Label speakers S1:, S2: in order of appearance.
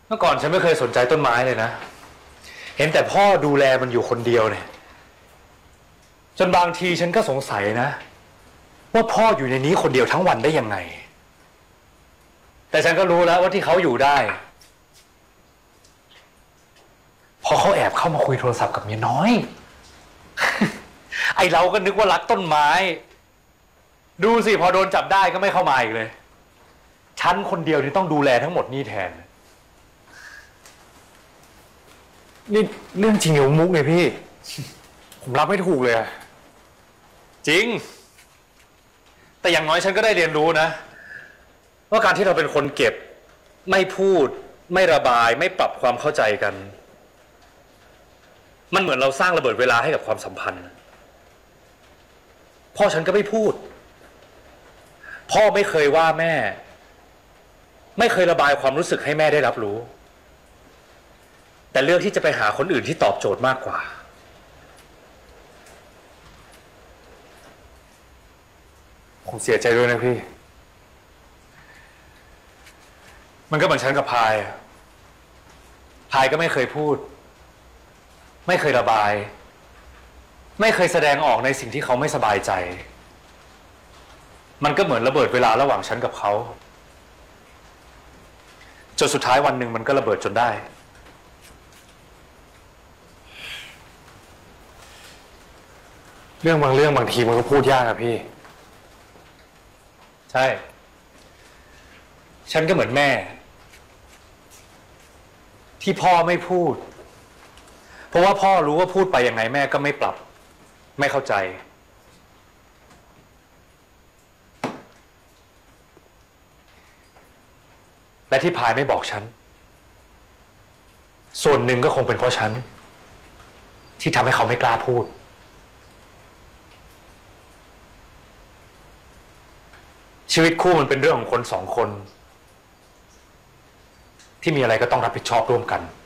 S1: เมื่อก่อนฉันไม่เคยสนใจต้นไม้เลยนะ เห็นแต่พ่อดูแลมันอยู่คนเดียวเนี่ยจนบางทีฉันก็สงสัยนะว่าพ่ออยู่ในนี้คนเดียวทั้งวันได้ยังไงแต่ฉันก็รู้แล้วว่าที่เขาอยู่ได้พอเขาแอบเข้ามาคุยโทรศัพท์กับเมียน้อย ไอเราก็นึกว่ารักต้นไม้ดูสิพอโดนจับได้ก็ไม่เข้ามาอีกเลยฉันคนเดียวที่ต้องดูแลทั้งหมดนี่แทนนี่เรื่องจริงหรือมุกเนี่ยพี่ ผมรับไม่ถูกเลยจริงแต่อย่างน้อยฉันก็ได้เรียนรู้นะว่าการที่เราเป็นคนเก็บไม่พูดไม่ระบายไม่ปรับความเข้าใจกันมันเหมือนเราสร้างระเบิดเวลาให้กับความสัมพันธ์พ่อฉันก็ไม่พูดพ่อไม่เคยว่าแม่ไม่เคยระบายความรู้สึกให้แม่ได้รับรู้แต่เลือกที่จะไปหาคนอื่นที่ตอบโจทย์มากกว่าผมเสียใจด้วยนะพี่มันก็เหมือนฉันกับพายพายก็ไม่เคยพูดไม่เคยระบายไม่เคยแสดงออกในสิ่งที่เขาไม่สบายใจมันก็เหมือนระเบิดเวลาระหว่างฉันกับเขาจนสุดท้ายวันหนึ่งมันก็ระเบิดจนได้เรื่องบางเรื่องบางทีมันก็พูดยากอะพี่ใช่ฉันก็เหมือนแม่ที่พ่อไม่พูดเพราะว่าพ่อรู้ว่าพูดไปยังไงแม่ก็ไม่ปรับไม่เข้าใจและที่พายไม่บอกฉันส่วนหนึ่งก็คงเป็นเพราะฉันที่ทำให้เขาไม่กล้าพูดชีวิตคู่มันเป็นเรื่องของคนสองคนที่มีอะไรก็ต้องรับผิดชอบร่วมกัน